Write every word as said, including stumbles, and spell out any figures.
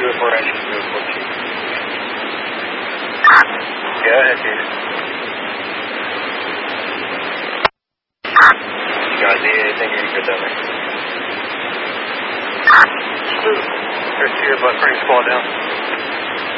two oh four engine, two oh four Chief. Go ahead, Chief. You guys need anything or you good down there? There's two of us, bring squad down.